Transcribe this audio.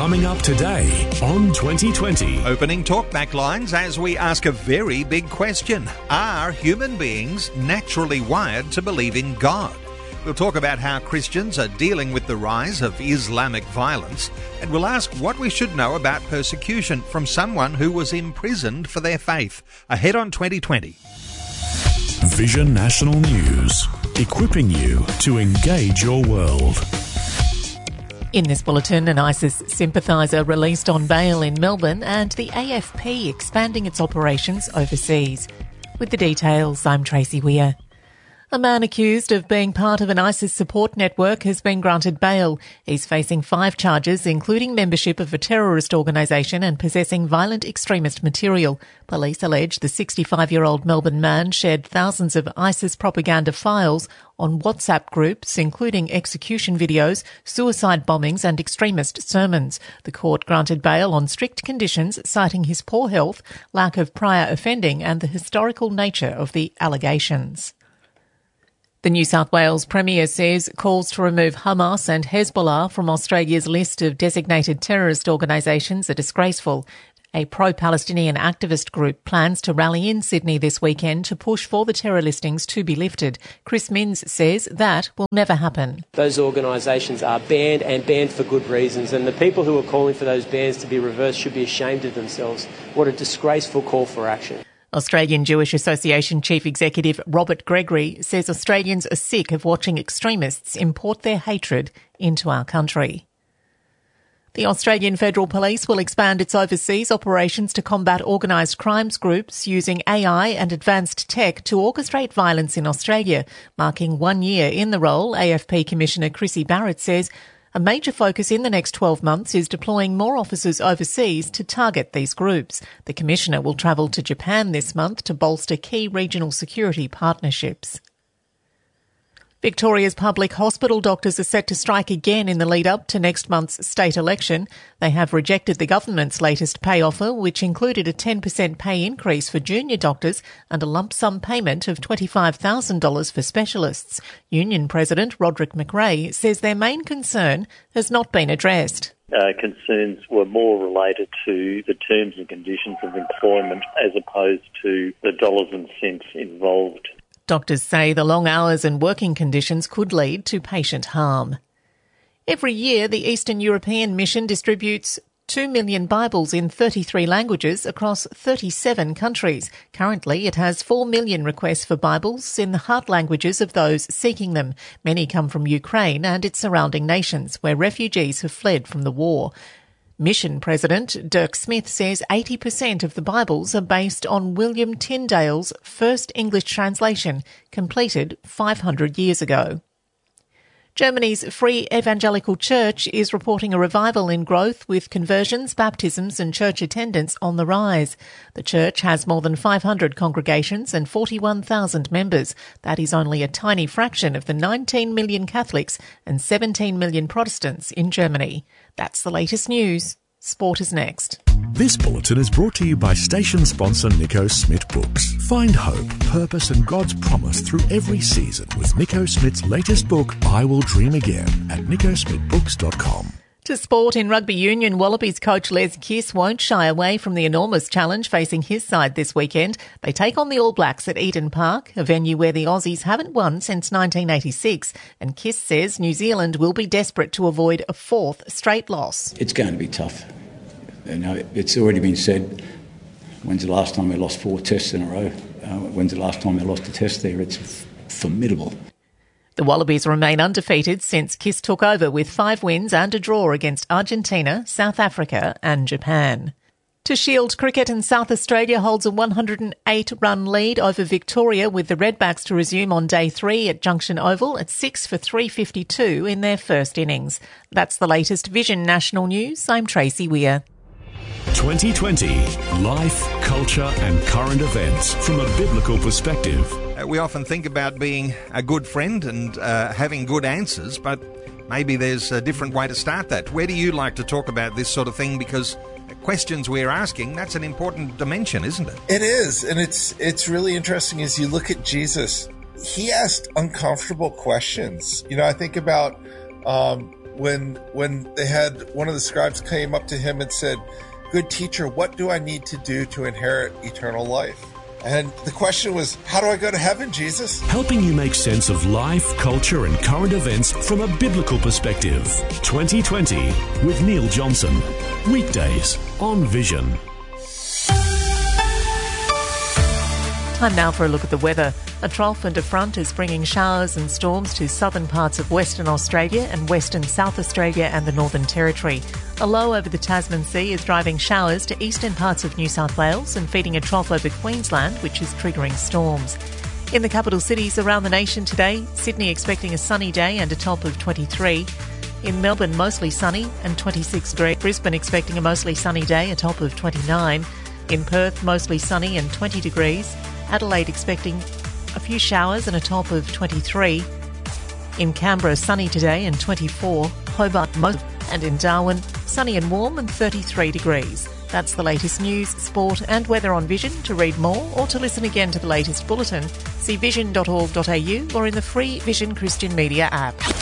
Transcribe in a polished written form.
Coming up today on 2020. Opening talkback lines as we ask a very big question. Are human beings naturally wired to believe in God? We'll talk about how Christians are dealing with the rise of Islamic violence, and we'll ask what we should know about persecution from someone who was imprisoned for their faith. Ahead on 2020. Vision National News, equipping you to engage your world. In this bulletin, an ISIS sympathiser released on bail in Melbourne and the AFP expanding its operations overseas. With the details, I'm Tracy Weir. A man accused of being part of an ISIS support network has been granted bail. He's facing 5 charges, including membership of a terrorist organisation and possessing violent extremist material. Police allege the 65-year-old Melbourne man shared thousands of ISIS propaganda files on WhatsApp groups, including execution videos, suicide bombings and extremist sermons. The court granted bail on strict conditions, citing his poor health, lack of prior offending and the historical nature of the allegations. The New South Wales Premier says calls to remove Hamas and Hezbollah from Australia's list of designated terrorist organisations are disgraceful. A pro-Palestinian activist group plans to rally in Sydney this weekend to push for the terror listings to be lifted. Chris Minns says that will never happen. Those organisations are banned and banned for good reasons, and the people who are calling for those bans to be reversed should be ashamed of themselves. What a disgraceful call for action. Australian Jewish Association Chief Executive Robert Gregory says Australians are sick of watching extremists import their hatred into our country. The Australian Federal Police will expand its overseas operations to combat organised crimes groups using AI and advanced tech to orchestrate violence in Australia. Marking 1 year in the role, AFP Commissioner Chrissy Barrett says a major focus in the next 12 months is deploying more officers overseas to target these groups. The Commissioner will travel to Japan this month to bolster key regional security partnerships. Victoria's public hospital doctors are set to strike again in the lead-up to next month's state election. They have rejected the government's latest pay offer, which included a 10% pay increase for junior doctors and a lump sum payment of $25,000 for specialists. Union President Roderick McRae says their main concern has not been addressed. Concerns were more related to the terms and conditions of employment as opposed to the dollars and cents involved. Doctors say the long hours and working conditions could lead to patient harm. Every year, the Eastern European Mission distributes 2 million Bibles in 33 languages across 37 countries. Currently, it has 4 million requests for Bibles in the heart languages of those seeking them. Many come from Ukraine and its surrounding nations, where refugees have fled from the war. Mission President Dirk Smith says 80% of the Bibles are based on William Tyndale's first English translation, completed 500 years ago. Germany's Free Evangelical Church is reporting a revival in growth with conversions, baptisms and church attendance on the rise. The church has more than 500 congregations and 41,000 members. That is only a tiny fraction of the 19 million Catholics and 17 million Protestants in Germany. That's the latest news. Sport is next. This bulletin is brought to you by station sponsor Nico Smith Books. Find hope, purpose and God's promise through every season with Nico Smith's latest book, I Will Dream Again, at nicosmithbooks.com. To sport, in rugby union, Wallabies coach Les Kiss won't shy away from the enormous challenge facing his side this weekend. They take on the All Blacks at Eden Park, a venue where the Aussies haven't won since 1986. And Kiss says New Zealand will be desperate to avoid a 4th straight loss. It's going to be tough. You know, it's already been said, when's the last time we lost 4 tests in a row? When's the last time we lost a test there? It's formidable. The Wallabies remain undefeated since Kiss took over with 5 wins and a draw against Argentina, South Africa and Japan. To Shield Cricket, and South Australia holds a 108-run lead over Victoria, with the Redbacks to resume on day 3 at Junction Oval at 6 for 352 in their first innings. That's the latest Vision National News. I'm Tracy Weir. 2020. Life, culture and current events from a biblical perspective. We often think about being a good friend and having good answers, but maybe there's a different way to start that. Where do you like to talk about this sort of thing? Because questions we're asking, that's an important dimension, isn't it? It is, and it's really interesting as you look at Jesus. He asked uncomfortable questions. You know, I think about when they had one of the scribes came up to him and said, "Good teacher, what do I need to do to inherit eternal life?" And the question was, how do I go to heaven, Jesus? Helping you make sense of life, culture and current events from a biblical perspective. 2020 with Neil Johnson. Weekdays on Vision. Time now for a look at the weather. A trough and a front is bringing showers and storms to southern parts of Western Australia and Western South Australia and the Northern Territory. A low over the Tasman Sea is driving showers to eastern parts of New South Wales and feeding a trough over Queensland, which is triggering storms. In the capital cities around the nation today, Sydney expecting a sunny day and a top of 23. In Melbourne, mostly sunny and 26 degrees. Brisbane expecting a mostly sunny day, a top of 29. In Perth, mostly sunny and 20 degrees. Adelaide expecting a few showers and a top of 23. In Canberra, sunny today and 24. Hobart, most, and in Darwin, sunny and warm and 33 degrees. That's the latest news, sport and weather on Vision. To read more or to listen again to the latest bulletin, see vision.org.au or in the free Vision Christian Media app.